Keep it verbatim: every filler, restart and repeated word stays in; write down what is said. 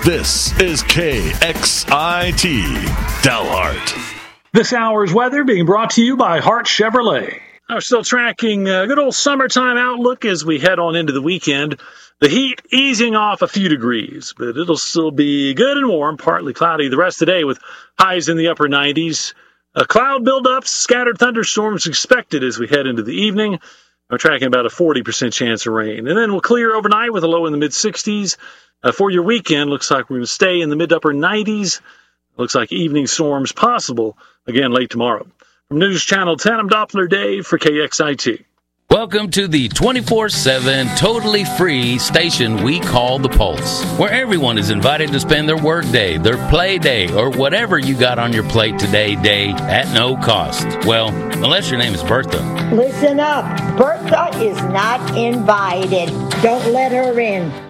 This is K X I T, Dalhart. This hour's weather being brought to you by Hart Chevrolet. We're still tracking a good old summertime outlook as we head on into the weekend. The heat easing off a few degrees, but it'll still be good and warm, partly cloudy the rest of the day with highs in the upper nineties. A cloud buildups, scattered thunderstorms expected as we head into the evening. We're tracking about a forty percent chance of rain. And then we'll clear overnight with a low in the mid-sixties. Uh, for your weekend, looks like we're going to stay in the mid-upper nineties. Looks like evening storms possible again late tomorrow. From News Channel ten, I'm Doppler Dave for K X I T. Welcome to the twenty-four seven, totally free station we call The Pulse, where everyone is invited to spend their work day, their play day, or whatever you got on your plate today, day, at no cost. Well, unless your name is Bertha. Listen up. Bertha is not invited. Don't let her in.